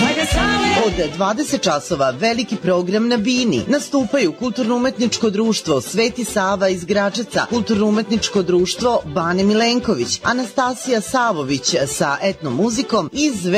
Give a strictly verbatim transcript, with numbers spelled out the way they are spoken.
Od dvadeset časova veliki program na Bini. Nastupaju Kulturno-umetničko društvo Sveti Sava iz Gračaca, Kulturno-umetničko društvo Bane Milenković, Anastasija Savović sa etnomuzikom iz